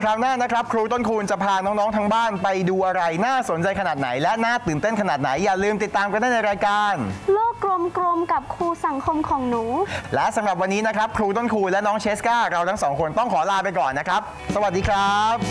คราวหน้านะครับครูต้นคูณจะพาน้องๆทางบ้านไปดูอะไรน่าสนใจขนาดไหนและน่าตื่นเต้นขนาดไหนอย่าลืมติดตามกันได้ในรายการโลกกลมๆกับครูสังคมของหนูและสำหรับวันนี้นะครับครูต้นคูณและน้องเชสกาเราทั้งสองคนต้องขอลาไปก่อนนะครับสวัสดีครับ